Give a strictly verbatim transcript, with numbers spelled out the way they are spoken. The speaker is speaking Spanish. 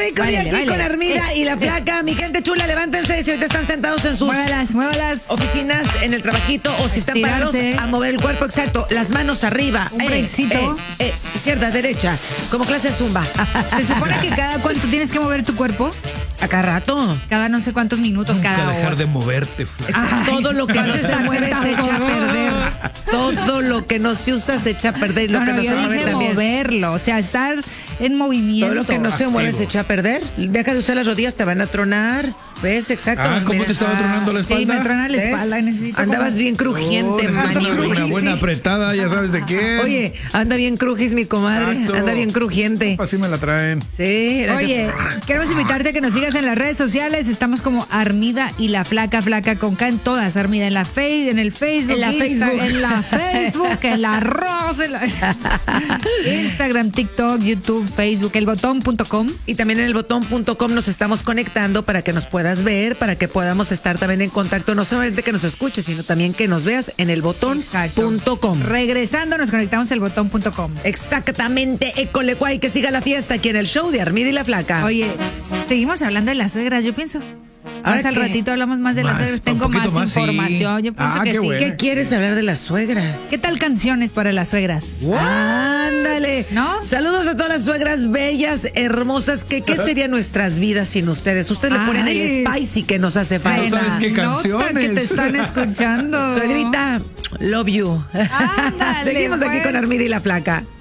rico Báilale, día aquí báilale. con Armida Eh, y la eh. flaca. Mi gente chula, levántense si ahorita están sentados en sus Muévalas, muévalas. oficinas, en el trabajito o si están parados Estirarse. a mover el cuerpo, exacto. Las manos arriba. Un breakcito. eh, eh, izquierda, derecha. Como clase de zumba. Se supone que cada cuánto tienes que mover tu cuerpo, Acá rato. cada no sé cuántos minutos, Nunca cada dejar hora. de moverte, flaca. Ay, Todo lo que no parece se mueve sentado. se echa a perder. Todo lo que no se usa se echa a perder. Y lo No, que no, no yo se mueve dije también. moverlo, o sea, estar en movimiento. Todo lo que no se mueve Activo. se echa a perder. Deja de usar las rodillas, te van a tronar. ¿Ves? Exacto. Ah, ¿cómo Mira. te estaba tronando la Sí, espalda? me trona la ¿Ves? espalda y necesito Andabas como- bien Oh, crujiente, necesitas mani. una, una Sí. buena apretada, ya sabes de quién. Oye, anda bien crujis mi comadre. Exacto. Anda bien crujiente. Así me la traen. Sí. era Oye, queremos invitarte a que nos sigas en las redes sociales. Estamos como Armida y la Flaca, Flaca con K en todas. Armida en la fe, en el Facebook, En la Insta- Facebook. en la Facebook, en la arroz, en la- Instagram, TikTok, YouTube, Facebook, elbotón punto com. Y también en el botón punto com nos estamos conectando para que nos puedas ver, para que podamos estar también en contacto, no solamente que nos escuches, sino también que nos veas en el botón punto com. Regresando, nos conectamos al botón punto com. Exactamente, Ecolecuay, que siga la fiesta aquí en el show de Armida y la Flaca. Oye, seguimos hablando de las suegras, yo pienso. ¿Ahora Más al qué? ratito hablamos más de las Más, suegras. un Tengo poquito más, más, sí. información. Yo pienso Ah, que qué sí. bueno. ¿Qué quieres hablar de las suegras? ¿Qué tal canciones para las suegras? Ándale. ¿No? Saludos a todas las suegras bellas, hermosas. que ¿Qué serían nuestras vidas sin ustedes? Ustedes le ponen Ay. el spicy que nos hace falta. No sabes qué Nota canciones. que te están escuchando. Suegrita, love you. Ándale, Seguimos aquí pues. con Armida y la Flaca.